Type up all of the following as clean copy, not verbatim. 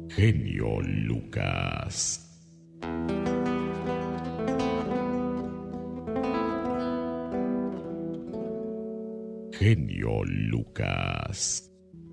Genio Lucas. Genio Lucas.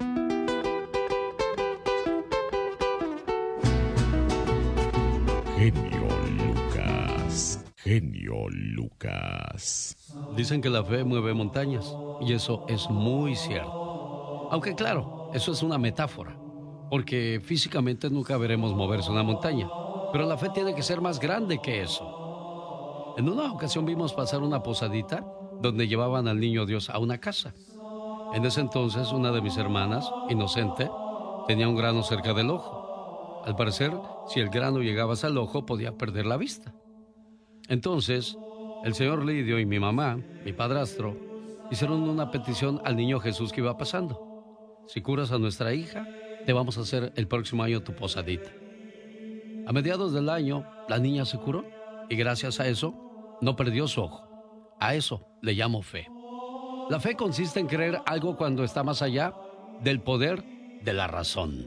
Genio Lucas. Genio Lucas. Dicen que la fe mueve montañas, y eso es muy cierto. Aunque claro, eso es una metáfora, porque físicamente nunca veremos moverse una montaña, pero la fe tiene que ser más grande que eso. En una ocasión vimos pasar una posadita donde llevaban al niño Dios a una casa. En ese entonces una de mis hermanas, inocente, tenía un grano cerca del ojo. Al parecer, si el grano llegaba hasta el ojo, podía perder la vista. Entonces, el señor Lidio y mi mamá, mi padrastro, hicieron una petición al niño Jesús que iba pasando. Si curas a nuestra hija, te vamos a hacer el próximo año tu posadita. A mediados del año, la niña se curó y gracias a eso, no perdió su ojo. A eso le llamo fe. La fe consiste en creer algo cuando está más allá del poder de la razón.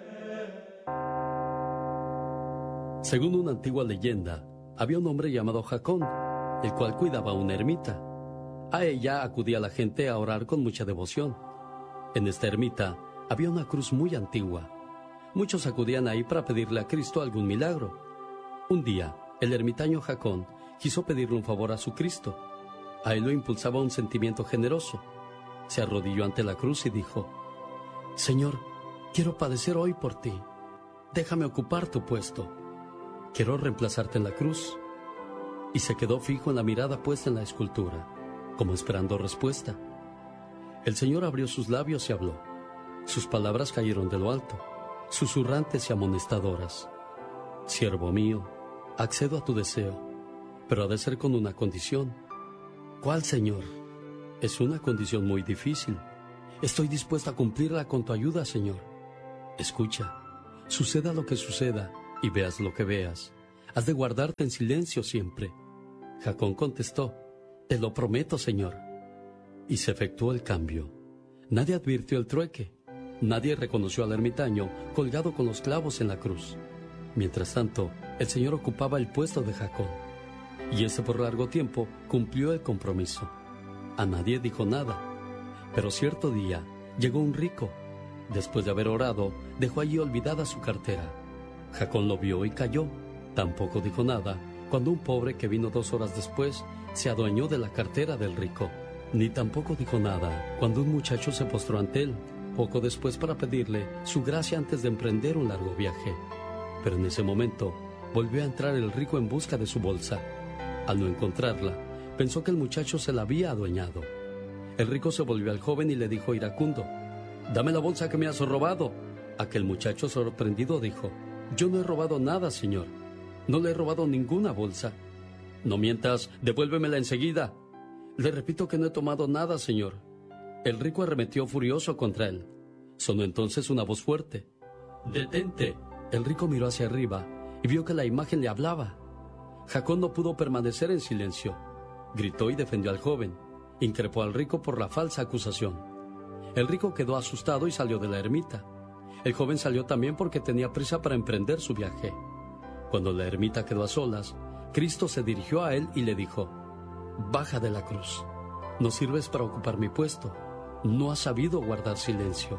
Según una antigua leyenda, había un hombre llamado Jacón, el cual cuidaba una ermita. A ella acudía la gente a orar con mucha devoción. En esta ermita había una cruz muy antigua. Muchos acudían ahí para pedirle a Cristo algún milagro. Un día, el ermitaño Jacón quiso pedirle un favor a su Cristo. A él lo impulsaba un sentimiento generoso. Se arrodilló ante la cruz y dijo: Señor, quiero padecer hoy por ti. Déjame ocupar tu puesto. Quiero reemplazarte en la cruz. Y se quedó fijo en la mirada puesta en la escultura, como esperando respuesta. El Señor abrió sus labios y habló. Sus palabras cayeron de lo alto, susurrantes y amonestadoras. Siervo mío, accedo a tu deseo, pero ha de ser con una condición. ¿Cuál, Señor? Es una condición muy difícil. Estoy dispuesto a cumplirla con tu ayuda, Señor. Escucha, suceda lo que suceda y veas lo que veas, has de guardarte en silencio siempre. Jacón contestó: te lo prometo, Señor. Y se efectuó el cambio. Nadie advirtió el trueque. Nadie reconoció al ermitaño colgado con los clavos en la cruz. Mientras tanto, el Señor ocupaba el puesto de Jacón. Y ese por largo tiempo cumplió el compromiso. A nadie dijo nada. Pero cierto día llegó un rico. Después de haber orado, dejó allí olvidada su cartera. Jacón lo vio y cayó. Tampoco dijo nada cuando un pobre que vino 2 horas después se adueñó de la cartera del rico. Ni tampoco dijo nada cuando un muchacho se postró ante él, poco después, para pedirle su gracia antes de emprender un largo viaje. Pero en ese momento volvió a entrar el rico en busca de su bolsa. Al no encontrarla, pensó que el muchacho se la había adueñado. El rico se volvió al joven y le dijo iracundo: «Dame la bolsa que me has robado». Aquel muchacho, sorprendido, dijo: «Yo no he robado nada, señor. No le he robado ninguna bolsa». «No mientas, devuélvemela enseguida». «Le repito que no he tomado nada, señor». El rico arremetió furioso contra él. Sonó entonces una voz fuerte: «¡Detente!». El rico miró hacia arriba y vio que la imagen le hablaba. Jacón no pudo permanecer en silencio. Gritó y defendió al joven. Increpó al rico por la falsa acusación. El rico quedó asustado y salió de la ermita. El joven salió también porque tenía prisa para emprender su viaje. Cuando la ermita quedó a solas, Cristo se dirigió a él y le dijo: «Baja de la cruz. No sirves para ocupar mi puesto. No has sabido guardar silencio».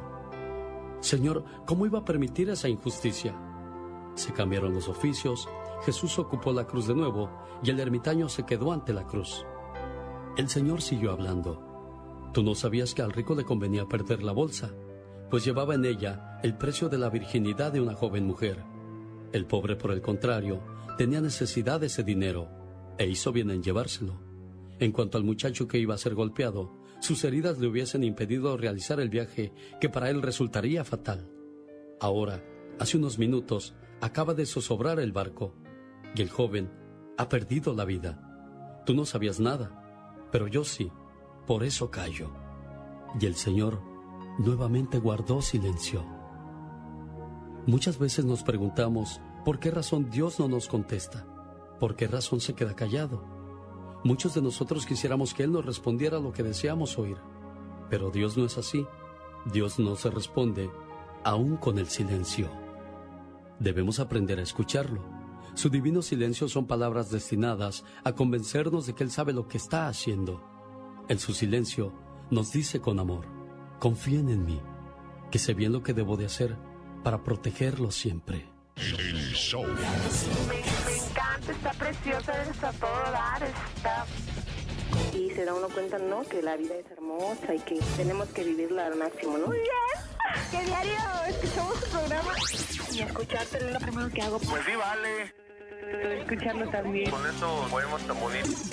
Señor, ¿cómo iba a permitir esa injusticia? Se cambiaron los oficios, Jesús ocupó la cruz de nuevo y el ermitaño se quedó ante la cruz. El Señor siguió hablando. Tú no sabías que al rico le convenía perder la bolsa, pues llevaba en ella el precio de la virginidad de una joven mujer. El pobre, por el contrario, tenía necesidad de ese dinero e hizo bien en llevárselo. En cuanto al muchacho que iba a ser golpeado, sus heridas le hubiesen impedido realizar el viaje que para él resultaría fatal. Ahora, hace unos minutos, acaba de zozobrar el barco y el joven ha perdido la vida. Tú no sabías nada, pero yo sí, por eso callo. Y el Señor nuevamente guardó silencio. Muchas veces nos preguntamos por qué razón Dios no nos contesta, por qué razón se queda callado. Muchos de nosotros quisiéramos que Él nos respondiera lo que deseamos oír, pero Dios no es así. Dios no se responde aún con el silencio. Debemos aprender a escucharlo. Su divino silencio son palabras destinadas a convencernos de que Él sabe lo que está haciendo. En su silencio nos dice con amor: confíen en mí, que sé bien lo que debo de hacer para protegerlos siempre. El show. Me encanta, está preciosa, está a todo dar, está... Y se da uno cuenta, ¿no?, que la vida es hermosa y que tenemos que vivirla al máximo, ¿no? ¡Que diario escuchamos tu programa! Y escucharte es lo primero que hago. Pues sí, vale. Escucharlo también. Con eso podemos tan bonito.